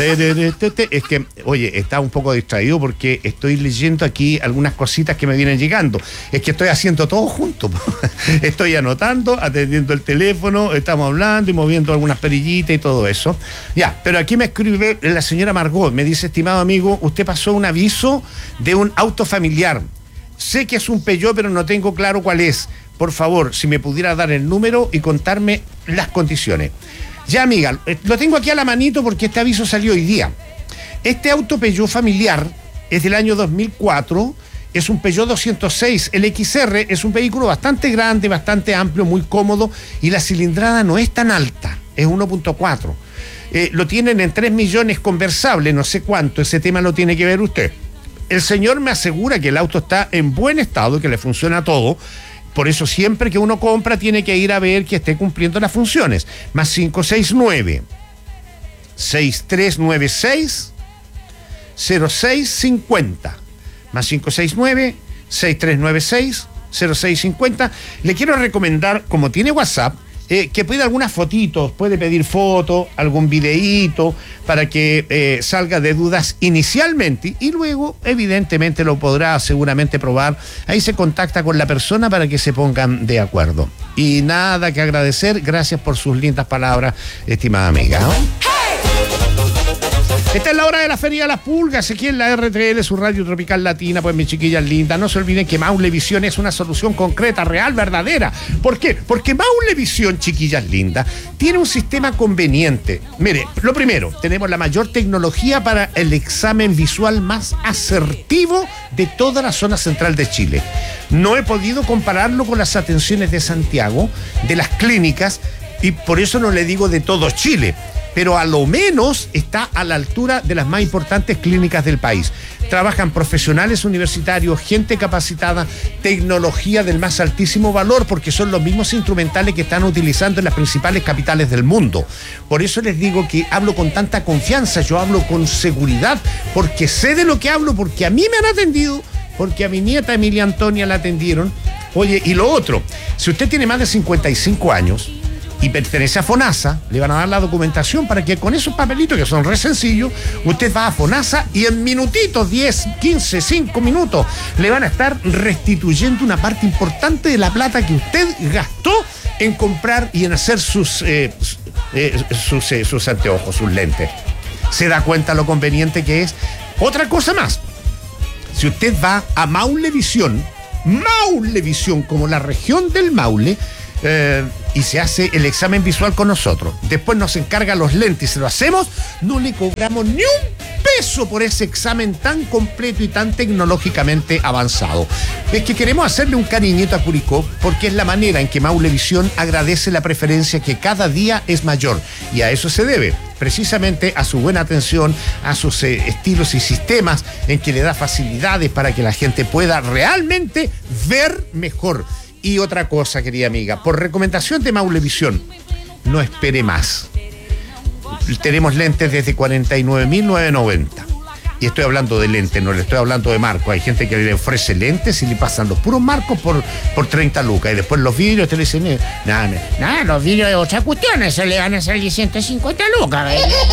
Es que, oye, está un poco distraído porque estoy leyendo aquí algunas cositas que me vienen llegando. Es que estoy haciendo todo junto. Estoy anotando, atendiendo el teléfono, estamos hablando y moviendo algunas perillitas y todo eso. Ya, pero aquí me escribe la señora Margot, me dice: estimado amigo, usted pasó un aviso de un auto familiar. Sé que es un Peugeot, pero no tengo claro cuál es. Por favor, si me pudiera dar el número y contarme las condiciones. Ya, amiga, lo tengo aquí a la manito porque este aviso salió hoy día. Este auto Peugeot familiar es del año 2004, es un Peugeot 206. El XR es un vehículo bastante grande, bastante amplio, muy cómodo, y la cilindrada no es tan alta, es 1.4. Lo tienen en 3 millones conversable, no sé cuánto, ese tema lo tiene que ver usted. El señor me asegura que el auto está en buen estado, que le funciona todo. Por eso siempre que uno compra tiene que ir a ver que esté cumpliendo las funciones. Más 569-6396-0650. Más 569-6396-0650. Le quiero recomendar, como tiene WhatsApp, que pida algunas fotitos, puede pedir fotos, algún videíto, para que salga de dudas inicialmente y luego evidentemente lo podrá seguramente probar. Ahí se contacta con la persona para que se pongan de acuerdo. Y nada que agradecer, gracias por sus lindas palabras, estimada amiga, ¿no? Esta es la hora de la Feria de las Pulgas, aquí en la RTL, su radio tropical latina. Pues, mis chiquillas lindas, no se olviden que Maulevisión es una solución concreta, real, verdadera. ¿Por qué? Porque Maulevisión, chiquillas lindas, tiene un sistema conveniente. Mire, lo primero, tenemos la mayor tecnología para el examen visual más asertivo de toda la zona central de Chile. No he podido compararlo con las atenciones de Santiago, de las clínicas, y por eso no le digo de todo Chile, pero a lo menos está a la altura de las más importantes clínicas del país. Trabajan profesionales universitarios, gente capacitada, tecnología del más altísimo valor, porque son los mismos instrumentales que están utilizando en las principales capitales del mundo. Por eso les digo que hablo con tanta confianza, yo hablo con seguridad, porque sé de lo que hablo, porque a mí me han atendido, porque a mi nieta Emilia Antonia la atendieron. Oye, y lo otro, si usted tiene más de 55 años... y pertenece a FONASA, le van a dar la documentación para que con esos papelitos, que son re sencillos, usted va a FONASA y en minutitos, 10, 15, 5 minutos, le van a estar restituyendo una parte importante de la plata que usted gastó en comprar y en hacer sus anteojos, sus lentes. ¿Se da cuenta lo conveniente que es? Otra cosa más, si usted va a Maulevisión, como la región del Maule, y se hace el examen visual con nosotros, después nos encarga los lentes y se lo hacemos, no le cobramos ni un peso por ese examen tan completo y tan tecnológicamente avanzado. Es que queremos hacerle un cariñito a Curicó, porque es la manera en que Maulevisión agradece la preferencia que cada día es mayor, y a eso se debe precisamente a su buena atención, a sus estilos y sistemas en que le da facilidades para que la gente pueda realmente ver mejor. Y otra cosa, querida amiga, por recomendación de Maulevisión, no espere más. Tenemos lentes desde 49.990. Y estoy hablando de lentes, no le estoy hablando de marco. Hay gente que le ofrece lentes y le pasan los puros marcos por 30 lucas. Y después los vidrios te le dicen, nada, los vidrios de otras cuestiones se le van a salir 150 lucas.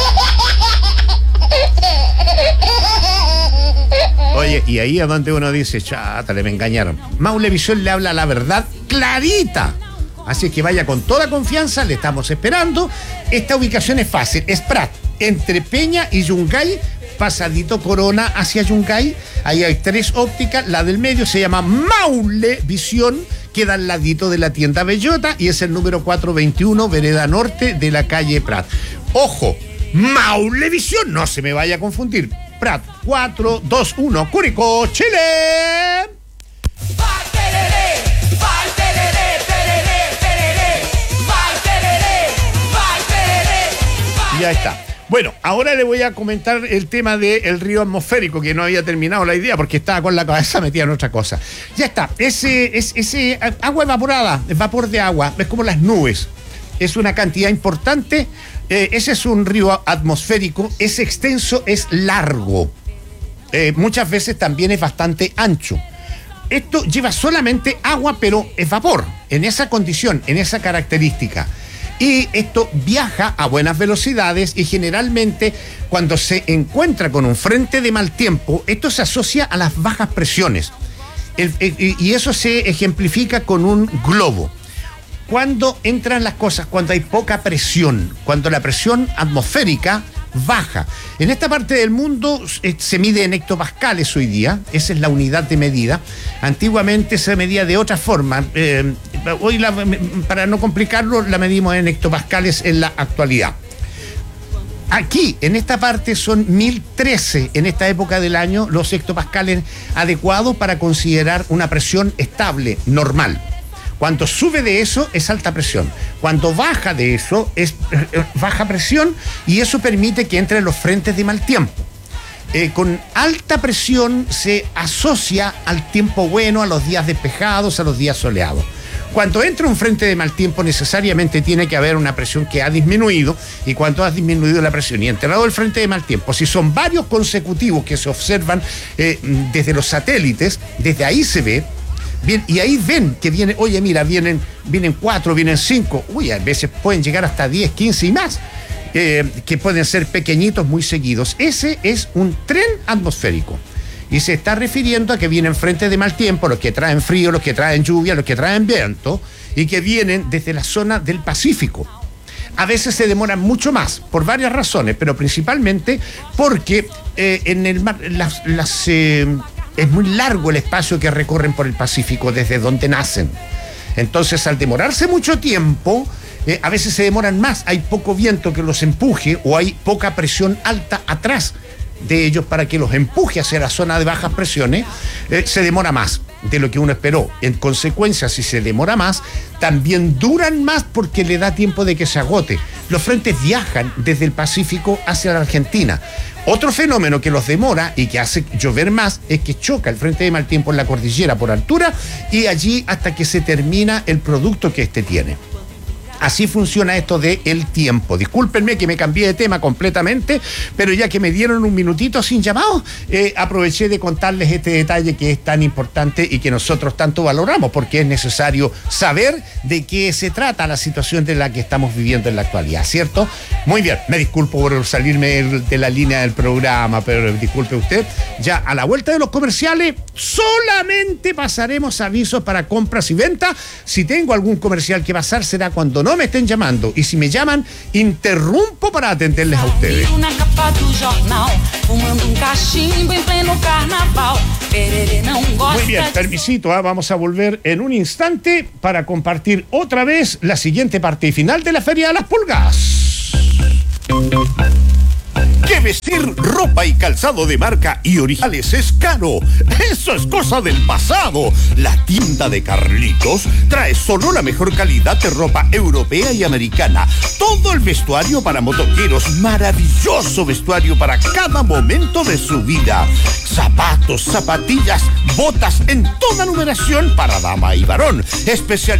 Oye, y ahí es donde uno dice, chata, me engañaron. Maulevisión le habla la verdad clarita. Así es que vaya con toda confianza, le estamos esperando. Esta ubicación es fácil, es Prat, entre Peña y Yungay, pasadito Corona hacia Yungay. Ahí hay 3 ópticas, la del medio se llama Maulevisión, queda al ladito de la tienda Bellota y es el número 421, vereda norte de la calle Prat. Ojo, Maulevisión, no se me vaya a confundir. Prat 421, Curicó, Chile. Ya está. Bueno, ahora le voy a comentar el tema del río atmosférico, que no había terminado la idea porque estaba con la cabeza metida en otra cosa. Ya está. Ese agua evaporada, el vapor de agua, es como las nubes. Es una cantidad importante. Ese es un río atmosférico, es extenso, es largo. Muchas veces también es bastante ancho. Esto lleva solamente agua, pero es vapor, en esa condición, en esa característica. Y esto viaja a buenas velocidades y generalmente cuando se encuentra con un frente de mal tiempo, esto se asocia a las bajas presiones. Y eso se ejemplifica con un globo. Cuando entran las cosas, cuando hay poca presión, cuando la presión atmosférica baja. En esta parte del mundo se mide en hectopascales hoy día, esa es la unidad de medida. Antiguamente se medía de otra forma. Hoy, para no complicarlo, la medimos en hectopascales en la actualidad. Aquí, en esta parte, son 1013 en esta época del año los hectopascales adecuados para considerar una presión estable, normal. Cuando sube de eso es alta presión. Cuando baja de eso es baja presión y eso permite que entren los frentes de mal tiempo. Con alta presión se asocia al tiempo bueno, a los días despejados, a los días soleados. Cuando entra un frente de mal tiempo necesariamente tiene que haber una presión que ha disminuido, y cuando ha disminuido la presión y entrado el frente de mal tiempo, si son varios consecutivos que se observan desde los satélites, desde ahí se ve. Bien, y ahí ven que viene, oye, mira, vienen 4, vienen 5, a veces pueden llegar hasta 10, 15 y más, que pueden ser pequeñitos muy seguidos. Ese es un tren atmosférico. Y se está refiriendo a que vienen frentes de mal tiempo, los que traen frío, los que traen lluvia, los que traen viento, y que vienen desde la zona del Pacífico. A veces se demoran mucho más, por varias razones, pero principalmente porque en el mar, es muy largo el espacio que recorren por el Pacífico desde donde nacen. Entonces, al demorarse mucho tiempo, a veces se demoran más, hay poco viento que los empuje o hay poca presión alta atrás de ellos para que los empuje hacia la zona de bajas presiones, se demora más de lo que uno esperó. En consecuencia, si se demora más, también duran más porque le da tiempo de que se agote. Los frentes viajan desde el Pacífico hacia la Argentina. Otro fenómeno que los demora y que hace llover más es que choca el frente de mal tiempo en la cordillera por altura y allí hasta que se termina el producto que este tiene. Así funciona esto del tiempo. Discúlpenme que me cambié de tema completamente, pero ya que me dieron un minutito sin llamado, aproveché de contarles este detalle que es tan importante y que nosotros tanto valoramos, porque es necesario saber de qué se trata la situación de la que estamos viviendo en la actualidad, ¿cierto? Muy bien, me disculpo por salirme de la línea del programa, pero disculpe usted. Ya a la vuelta de los comerciales, solamente pasaremos avisos para compras y ventas. Si tengo algún comercial que pasar, será cuando no me estén llamando, y si me llaman, interrumpo para atenderles a ustedes. Muy bien, permisito, vamos a volver en un instante para compartir otra vez la siguiente parte y final de la Feria de las Pulgas. Que vestir ropa y calzado de marca y originales es caro. Eso es cosa del pasado. La tienda de Carlitos trae solo la mejor calidad de ropa europea y americana. Todo el vestuario para motoqueros. Maravilloso vestuario para cada momento de su vida. Zapatos, zapatillas, botas en toda numeración para dama y varón. Especial